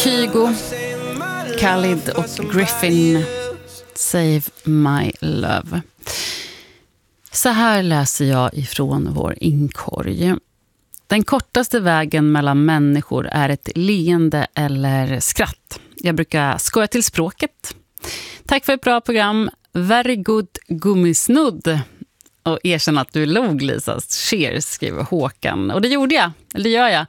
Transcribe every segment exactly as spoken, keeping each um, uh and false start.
Kygo, Khalid och Griffin, Save My Love. Så här läser jag ifrån vår inkorg. Den kortaste vägen mellan människor är ett leende eller skratt. Jag brukar skoja till språket. Tack för ett bra program. Very good gummisnudd. Och erkänna att du log, Lisa. Cheers, skriver Håkan. Och det gjorde jag. Eller det gör jag.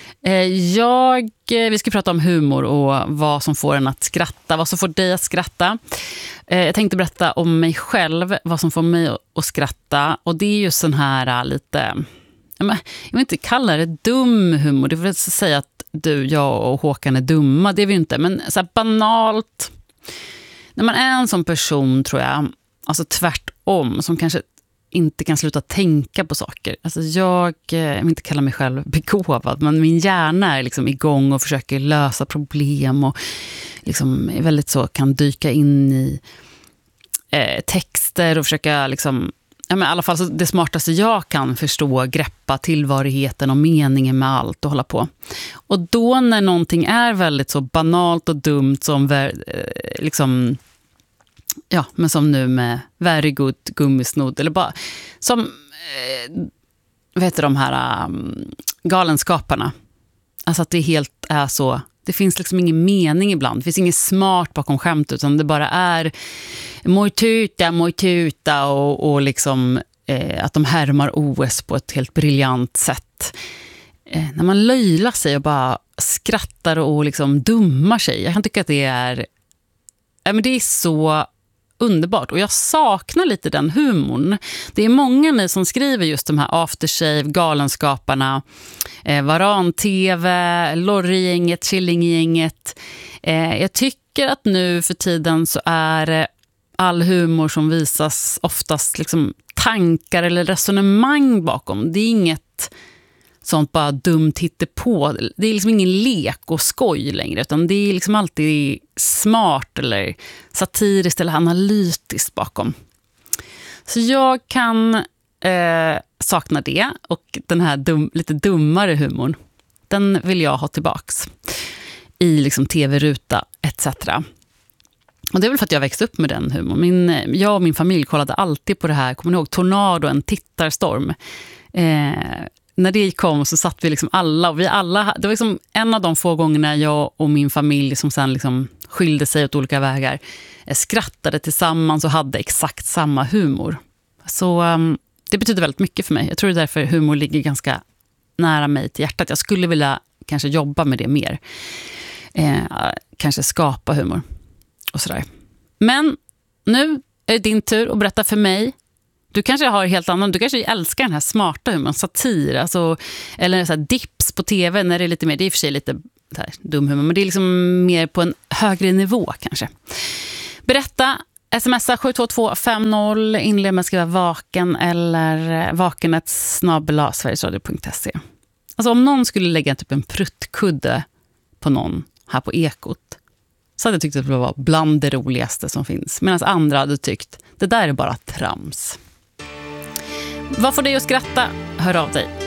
Jag, vi ska prata om humor och vad som får en att skratta, vad som får dig att skratta. Jag tänkte berätta om mig själv, vad som får mig att skratta. Och det är ju sån här lite, jag vill inte kalla det dum humor. Det vill säga att du, jag och Håkan är dumma, det är vi ju inte. Men så här banalt, när man är en sån person, tror jag, alltså tvärtom, som kanske inte kan sluta tänka på saker. Alltså jag, jag vill inte kalla mig själv begåvad, men min hjärna är liksom igång och försöker lösa problem och liksom är väldigt så, kan dyka in i eh, texter och försöka liksom, ja, men i alla fall så det smartaste jag kan förstå, greppa tillvarigheten och meningen med allt och hålla på. Och då när någonting är väldigt så banalt och dumt som eh, liksom, ja, men som nu med very good gummisnodd, eller bara som eh, vad heter de här um, galenskaparna, alltså att det helt är så, det finns liksom ingen mening ibland, det finns inget smart bakom skämt, utan det bara är moj tuta, moj tuta och, och liksom eh, att de härmar O S på ett helt briljant sätt. Eh, när man löjlar sig och bara skrattar och liksom dummar sig, jag kan tycka att det är eh, men det är så underbart, och jag saknar lite den humorn. Det är många ni som skriver just de här aftershave, galenskaparna, eh, Varan-T V, Lorry-gänget, Killing-gänget. Eh, jag tycker att nu för tiden så är all humor som visas oftast liksom tankar eller resonemang bakom. Det är inget sånt bara dumt hittepå. Det är liksom ingen lek och skoj längre, utan det är liksom alltid smart eller satiriskt eller analytiskt bakom. Så jag kan eh, sakna det, och den här dum, lite dummare humorn, den vill jag ha tillbaks i liksom tv-ruta et cetera. Och det är väl för att jag växte upp med den humorn. Min, jag och min familj kollade alltid på det här, kommer ni ihåg Tornado, en tittarstorm? Eh, När det kom så satt vi liksom alla, och vi alla, det var liksom en av de få gångerna jag och min familj som sen liksom skilde sig åt olika vägar, skrattade tillsammans och hade exakt samma humor. Så um, det betyder väldigt mycket för mig. Jag tror det är därför humor ligger ganska nära mig till hjärtat. Jag skulle vilja kanske jobba med det mer. Eh, kanske skapa humor och sådär. Men nu är det din tur att berätta för mig. Du kanske har helt annan, du kanske älskar den här smarta humorn, satir, alltså, eller så här dips på tv när det är lite mer, det är i och för sig lite här, dum humor, men det är liksom mer på en högre nivå kanske. Berätta, smsa sju två två fem noll, inled med att skriva vaken eller vakenet snabel-a sverigesradio punkt se. Alltså om någon skulle lägga typ en pruttkudde på någon här på Ekot, så hade jag tyckt att det var bland det roligaste som finns, medan andra hade tyckt det där är bara trams. Vad får dig att skratta? Hör av dig.